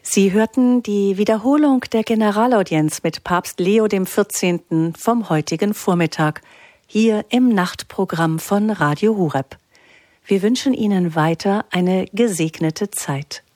Sie hörten die Wiederholung der Generalaudienz mit Papst Leo XIV. Vom heutigen Vormittag, hier im Nachtprogramm von Radio Horeb. Wir wünschen Ihnen weiter eine gesegnete Zeit.